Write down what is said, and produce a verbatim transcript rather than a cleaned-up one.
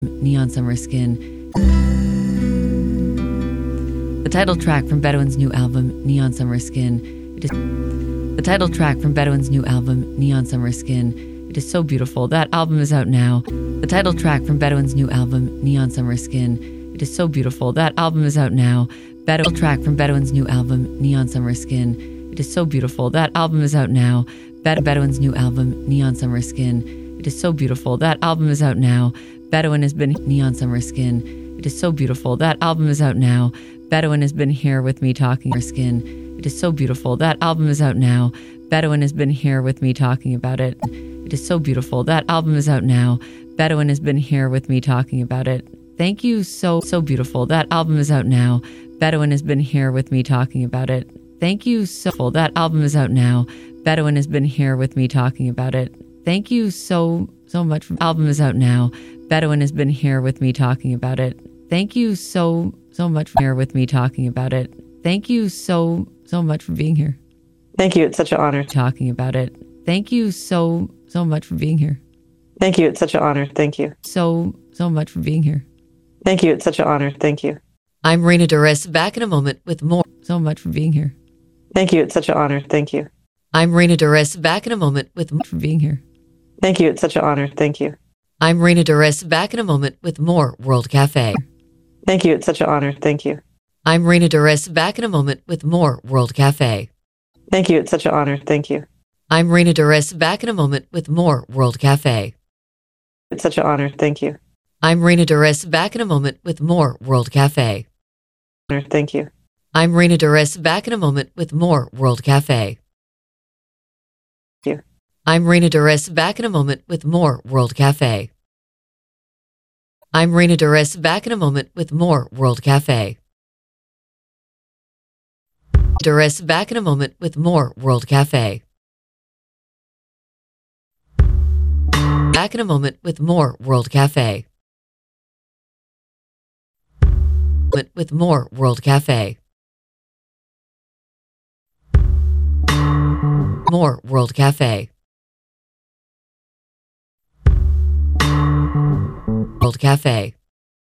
Neon Summer Skin. The title track from Bedouin's new album, Neon Summer Skin. It is the title track from Bedouin's new album, Neon Summer Skin. It is so beautiful. That album is out now. The title track from Bedouin's new album, Neon Summer Skin. It is so beautiful. That album is out now. Bedouin track from Bedouin's new album, Neon Summer Skin. It is so beautiful. That album is out now. Bed- Bedouin's new album, Neon Summer Skin. It is so beautiful. That album is out now. Bedouin has been Neon Summer Skin. It is so beautiful. That album is out now. Bedouin has been here with me talking her skin. It is so beautiful. That album is out now. Bedouin has been here with me talking about it. It is so beautiful. That album is out now. Bedouin has been here with me talking about it. Thank you. So, so beautiful. That album is out now. Bedouin has been here with me talking about it. Thank you. So, that album is out now. Bedouin has been here with me talking about it. Thank you so, so much. Album is out now. Bedouin has been here with me talking about it. Thank you so, so much for here with me talking about it. Thank you so, so much for being here. Thank you. It's such an honor. Talking about it. Thank you so, so much for being here. Thank you. It's such an honor. Thank you. So, so much for being here. Thank you. It's such an honor. Thank you. I'm Raina Durres, back in a moment with more. So much for being here. Thank you. It's such an honor. Thank you. I'm Raina Durres, back in a moment with more for being here. Thank you. It's such an honor. Thank you. I'm Raina Durres, back in a moment with more World Cafe. Thank you. It's such an honor. Thank you. I'm Raina Durres, back in a moment with more World Cafe. Thank you. It's such an honor. Thank you. I'm Raina Durres, back in a moment with more World Cafe. It's such an honor. Thank you. I'm Raina Durres, back in a moment with more World Cafe. Thank you. I'm Raina Durres, back in a moment with more World Cafe. Thank you. I'm Raina Durres, back in a moment with more World Cafe. I'm Raina Durres, back in a moment with more World Cafe. Durres, back in a moment with more World Cafe. Back in a moment with more World Cafe. With more World Cafe. More World Cafe. World Cafe.